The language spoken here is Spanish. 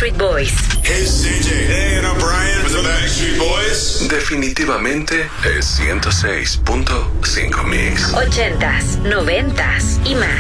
Backstreet Boys. Hey, CJ. Hey, and I'm Brian with the Backstreet Boys. Definitivamente es 106.5 Mix. 80s, 90s y más.